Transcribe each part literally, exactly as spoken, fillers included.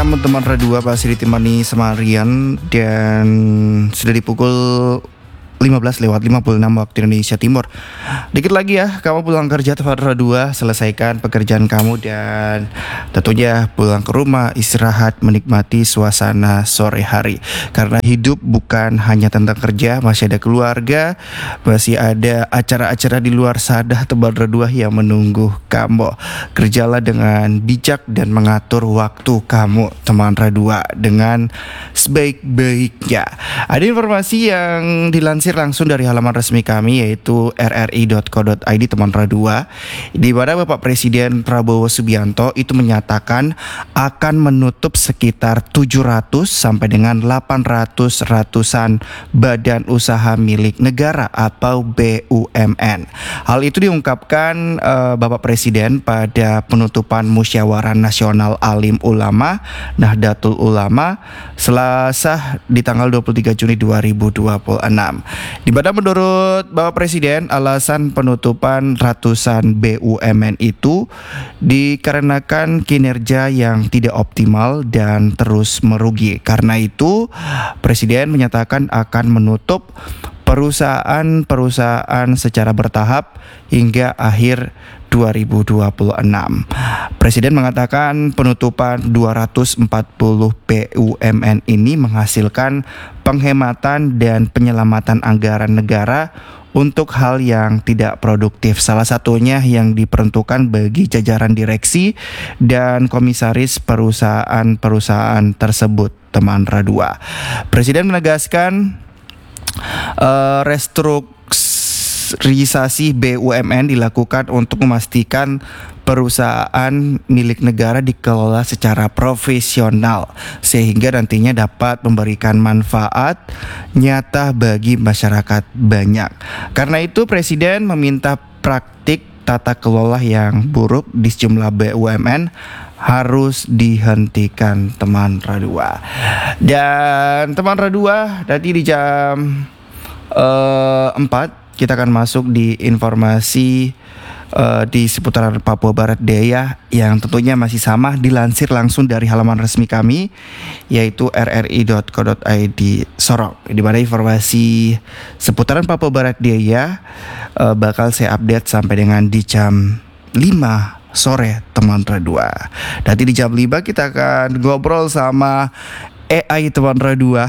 Teman-teman Radua masih ditemani sama Rian dan sudah dipukul lima belas lewat lima puluh enam waktu Indonesia Timur. Dikit lagi ya, kamu pulang kerja teman Radua, selesaikan pekerjaan kamu dan tentunya pulang ke rumah, istirahat, menikmati suasana sore hari. Karena hidup bukan hanya tentang kerja, masih ada keluarga, masih ada acara-acara di luar sana teman Radua yang menunggu kamu. Kerjalah dengan bijak dan mengatur waktu kamu teman Radua dengan sebaik-baiknya. Ada informasi yang dilansir langsung dari halaman resmi kami yaitu r r i dot co dot i d teman Radua, di mana Bapak Presiden Prabowo Subianto itu menyatakan akan menutup sekitar tujuh ratus sampai dengan delapan ratus ratusan badan usaha milik negara atau B U M N. Hal itu diungkapkan uh, Bapak Presiden pada penutupan Musyawarah Nasional Alim Ulama Nahdlatul Ulama Selasa di tanggal dua puluh tiga Juni dua ribu dua puluh enam. Di mana menurut Bapak Presiden alasan penutupan ratusan B U M N itu dikarenakan kinerja yang tidak optimal dan terus merugi. Karena itu Presiden menyatakan akan menutup perusahaan-perusahaan secara bertahap hingga akhir dua ribu dua puluh enam. Presiden mengatakan penutupan dua ratus empat puluh B U M N ini menghasilkan penghematan dan penyelamatan anggaran negara untuk hal yang tidak produktif. Salah satunya yang diperuntukkan bagi jajaran direksi dan komisaris perusahaan-perusahaan tersebut, teman Radua. Presiden menegaskan uh, restrukturisasi B U M N dilakukan untuk memastikan perusahaan milik negara dikelola secara profesional sehingga nantinya dapat memberikan manfaat nyata bagi masyarakat banyak. Karena itu Presiden meminta praktik tata kelola yang buruk di sejumlah B U M N harus dihentikan teman Radua. Dan teman Radua, tadi di jam uh, empat kita akan masuk di informasi Uh, di seputaran Papua Barat Daya yang tentunya masih sama dilansir langsung dari halaman resmi kami yaitu r r i dot co dot i d Sorong, di mana informasi seputaran Papua Barat Daya uh, bakal saya update sampai dengan di jam lima sore teman Radua. Nanti di jam lima kita akan ngobrol sama A I teman Radua.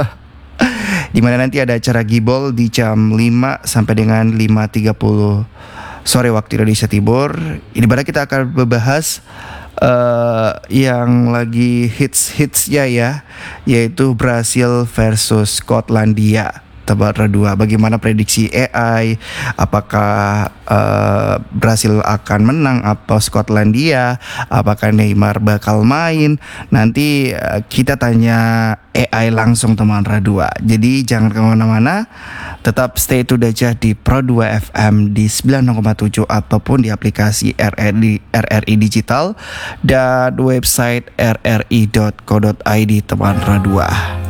Di mana nanti ada acara Gibol di jam lima sampai dengan lima tiga puluh sore waktu Indonesia Timur. Ini mana kita akan membahas uh, yang lagi hits-hitsnya ya, yaitu Brasil versus Skotlandia. Teman Radua, bagaimana prediksi A I? Apakah uh, Brasil akan menang atau Skotlandia? Apakah Neymar bakal main? Nanti uh, kita tanya A I langsung teman Radua. Jadi jangan kemana-mana, tetap stay tune aja di Pro dua F M di sembilan puluh koma tujuh ataupun di aplikasi R R I, R R I Digital dan website r r i dot co dot i d teman Radua.